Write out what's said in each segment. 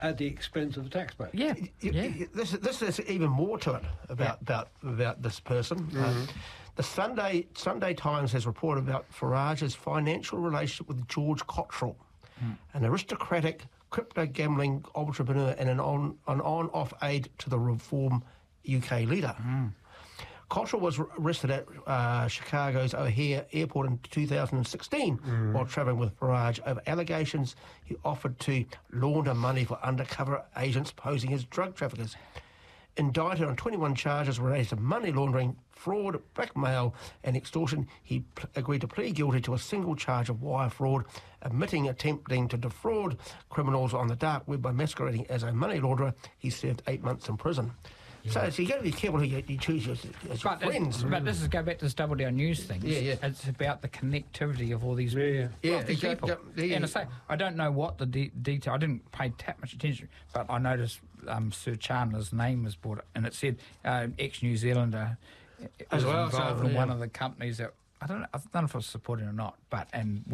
at the expense of the taxpayer. Yeah, This is even more to it about this person. The Sunday Times has reported about Farage's financial relationship with George Cottrell, an aristocratic crypto gambling entrepreneur and an on-off aide to the Reform UK leader. Cottrell was arrested at Chicago's O'Hare Airport in 2016 while travelling with Farage over allegations he offered to launder money for undercover agents posing as drug traffickers. Indicted on 21 charges related to money laundering, fraud, blackmail and extortion, he agreed to plead guilty to a single charge of wire fraud, admitting attempting to defraud criminals on the dark web by masquerading as a money launderer. He served 8 months in prison. So you've got to be careful who you choose as your friends. But this is go back to this Double Down News thing. It's about the connectivity of all these wealthy people. And I say, I don't know what the detail. I didn't pay that much attention, but I noticed Sir Chandler's name was brought up, and it said ex-New Zealander was involved in one of the companies that I don't know if I was supporting or not, but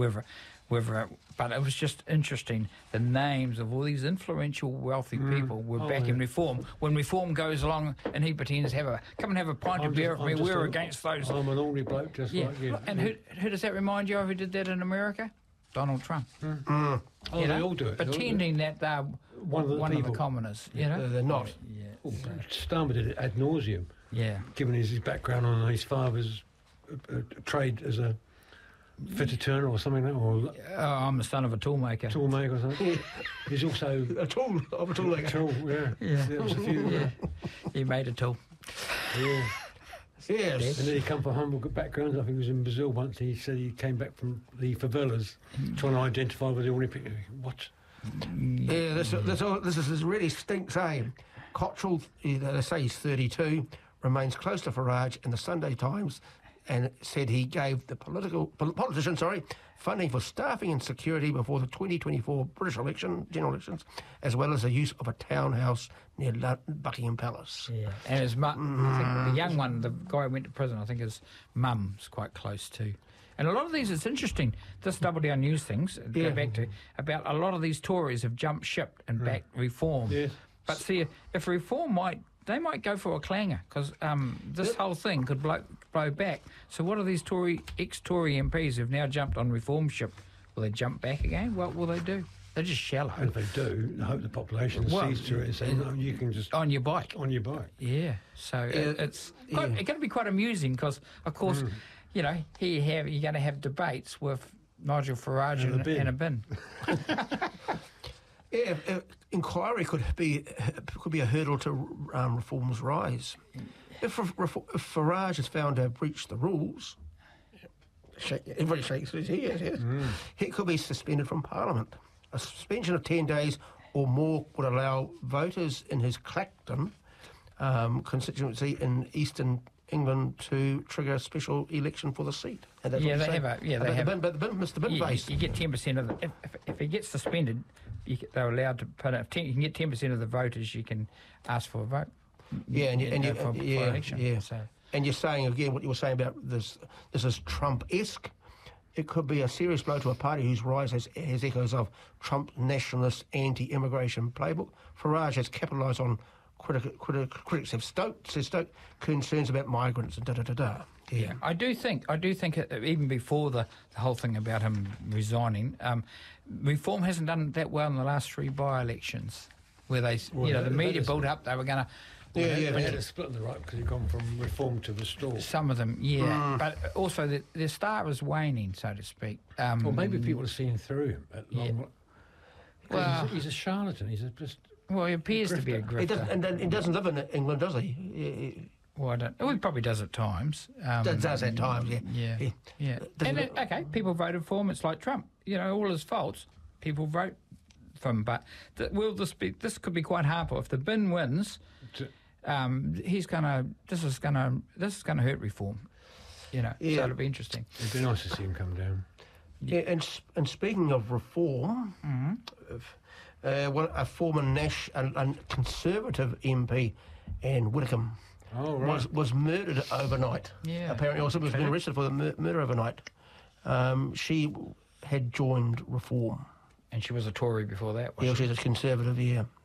it was just interesting. The names of all these influential, wealthy people were back in Reform. When Reform goes along and he pretends to come and have a pint of beer with me, we're against those. I'm an ordinary bloke just like you. And who does that remind you of who did that in America? Donald Trump. They all do it. Pretending that they're one of the commoners. You know? They're not. Starmer did it ad nauseum. Yeah. Given his background on his father's trade as a fitter turner or something like that, or I'm the son of a toolmaker. Toolmaker or something. He's also a toolmaker. Tool, There was a few. He made a tool. Yeah. Yes. And then he come from humble backgrounds. I think he was in Brazil once. He said he came back from the favelas trying to identify with the Olympic. What? Yeah, this really stinks, eh? Cottrell, they say he's 32, remains close to Farage in the Sunday Times, and said he gave the politician funding for staffing and security before the 2024 British general elections, as well as the use of a townhouse near Buckingham Palace. Yeah, and his mum, I think the young one, the guy who went to prison, I think his mum's quite close too. And a lot of these, it's interesting, this Double Down News things, go back to, about a lot of these Tories have jumped ship and backed Reform. Yes. But see, if Reform they might go for a clanger, because this whole thing could blow back. So what are these ex-Tory MPs who've now jumped on Reform ship? Will they jump back again? What will they do? They're just shallow. And if they do, I hope the population sees through it and say, no, you can just... On your bike. Yeah. So it's going to be quite amusing, because, of course, you know, here you're going to have debates with Nigel Farage and a bin. Inquiry could be a hurdle to Reform's rise. If Farage is found to have breached the rules, everybody shakes his head. He could be suspended from Parliament. A suspension of 10 days or more would allow voters in his Clacton constituency in Eastern England to trigger a special election for the seat. And that's Mr. Binface. You get 10% of the... If he gets suspended, they're allowed to put up... You can get 10% of the voters, you can ask for a vote. For election. Yeah. So. And you're saying, again, what you were saying about this is Trump-esque. It could be a serious blow to a party whose rise has echoes of Trump nationalist anti-immigration playbook. Farage has capitalised on critics have stoked concerns about migrants and da-da-da-da. Yeah, I do think even before the whole thing about him resigning, Reform hasn't done that well in the last 3 by-elections, where the media built up they were going to... They had a split on the right because he'd gone from Reform to Restore. Some of them, but also their star was waning, so to speak. Well, maybe people are seeing through him at long. Well, he's a charlatan. He's just... Well, he appears to be a grifter. He doesn't live in England, does he? Well, I don't... Well, he probably does at times. Does at times, yeah. And people voted for him. It's like Trump. You know, all his faults, people vote for him. But this could be quite harmful. If the bin wins, this is gonna hurt Reform. You know, so it'll be interesting. It'd be nice to see him come down. Yeah, and speaking of Reform, a former and Conservative MP, Anne Widdecombe, was murdered overnight. Yeah. Apparently, also was being arrested for the murder overnight. She had joined Reform. And she was a Tory before that, Yeah, she was a Conservative, yeah.